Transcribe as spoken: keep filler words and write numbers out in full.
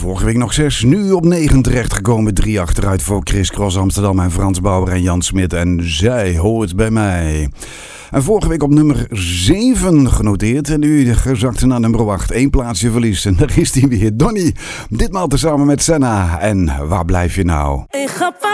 Vorige week nog zes, nu op negen terechtgekomen. Drie achteruit voor Chris Cross Amsterdam en Frans Bauer en Jan Smit. En zij hoort bij mij. En vorige week op nummer zeven genoteerd. En nu gezakt naar nummer acht. Eén plaatsje verliest. En daar is hij weer. Donnie. Ditmaal tezamen met Senna. En waar blijf je nou?